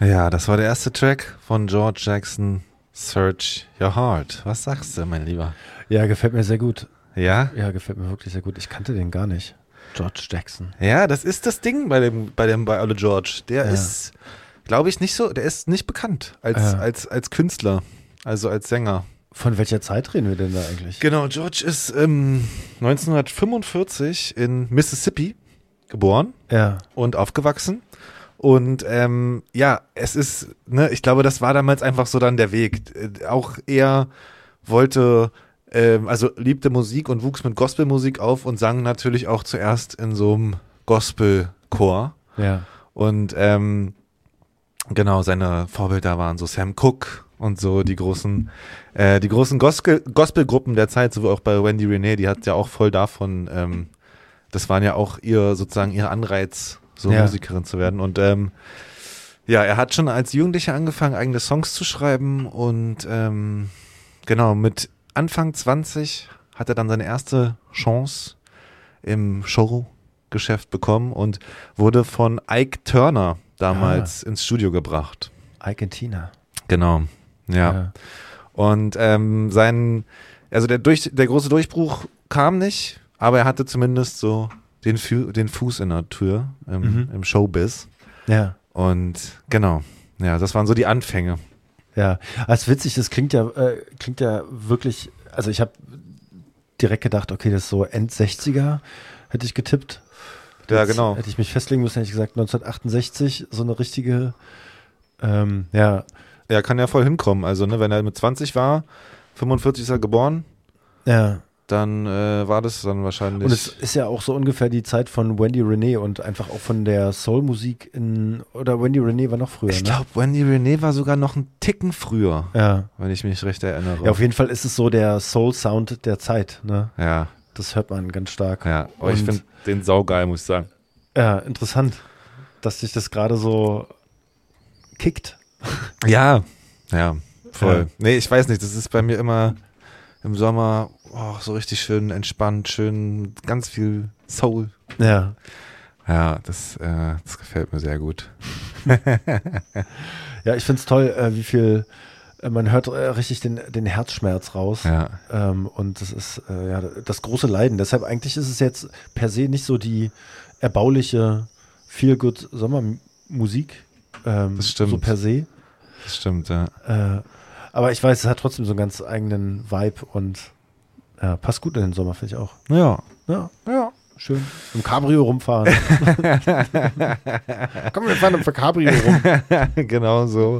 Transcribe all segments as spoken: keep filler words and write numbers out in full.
Ja, das war der erste Track von George Jackson, Search Your Heart. Was sagst du, mein Lieber? Ja, gefällt mir sehr gut. Ja? Ja, gefällt mir wirklich sehr gut. Ich kannte den gar nicht. George Jackson. Ja, das ist das Ding bei dem, bei dem, bei Ole George. Der Ja. ist, glaube ich, nicht so, der ist nicht bekannt als, Ja. als, als Künstler, also als Sänger. Von welcher Zeit reden wir denn da eigentlich? Genau, George ist ähm, neunzehnhundertfünfundvierzig in Mississippi geboren Ja. und aufgewachsen. Und ähm, ja, es ist, ne, ich glaube, das war damals einfach so dann der Weg. Äh, auch er wollte, ähm, also liebte Musik und wuchs mit Gospelmusik auf und sang natürlich auch zuerst in so einem Gospelchor. Ja. Und ähm, genau, seine Vorbilder waren so Sam Cooke und so die großen, äh, die großen Gospel, Gospelgruppen der Zeit, so wie auch bei Wendy Renee, die hat ja auch voll davon, ähm, das waren ja auch ihr, sozusagen ihr Anreiz, so Ja. Musikerin zu werden. Und ähm, ja, er hat schon als Jugendlicher angefangen, eigene Songs zu schreiben und ähm, genau, mit Anfang zwanzig hat er dann seine erste Chance im Showgeschäft bekommen und wurde von Ike Turner damals ins Studio gebracht. Ike and Tina. Genau, ja. Ja. Und ähm, sein, also der, durch, der große Durchbruch kam nicht, aber er hatte zumindest so den, Fu- den Fuß in der Tür im, Mhm. im Showbiz. Ja. Und genau, ja, das waren so die Anfänge. Ja, als witzig, das klingt ja, äh, klingt ja wirklich, also ich habe direkt gedacht, okay, das ist so End-sechziger, hätte ich getippt. Ja, Jetzt genau. Hätte ich mich festlegen müssen, hätte ich gesagt neunzehnhundertachtundsechzig, so eine richtige, ähm, ja, Er kann ja voll hinkommen. Also, ne, wenn er mit zwanzig war, fünfundvierzig ist er geboren, ja. dann äh, war das dann wahrscheinlich. Und es ist ja auch so ungefähr die Zeit von Wendy Renee und einfach auch von der Soul-Musik in, oder Wendy Renee war noch früher, ich ne? glaube, Wendy Renee war sogar noch einen Ticken früher, Ja. wenn ich mich recht erinnere. Ja, auf jeden Fall ist es so der Soul-Sound der Zeit, ne? ja, Das hört man ganz stark. ja. Oh, ich Und- finde den saugeil, muss ich sagen. Ja, interessant, dass sich das gerade so kickt. Ja, ja, voll. Ja. Nee, ich weiß nicht, das ist bei mir immer im Sommer oh, so richtig schön entspannt, schön, ganz viel Soul. Ja. Ja, das, äh, das gefällt mir sehr gut. Ja, ich finde es toll, äh, wie viel, äh, man hört äh, richtig den, den Herzschmerz raus. Ja, Ähm, und das ist äh, ja das große Leiden. Deshalb eigentlich ist es jetzt per se nicht so die erbauliche Feel-Good-Sommermusik. Ähm, Das stimmt. So per se. das stimmt, ja. Äh, aber ich weiß, es hat trotzdem so einen ganz eigenen Vibe und ja, passt gut in den Sommer, finde ich auch. Ja, Ja, ja. schön. Im Cabrio rumfahren. Komm, wir fahren im Cabrio rum. Genau so.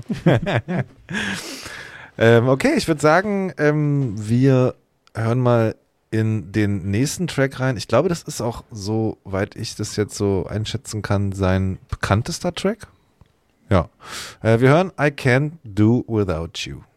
ähm, okay, ich würde sagen, ähm, wir hören mal in den nächsten Track rein. Ich glaube, das ist auch, soweit ich das jetzt so einschätzen kann, sein bekanntester Track. Ja. Äh, wir hören I Can't Do Without You.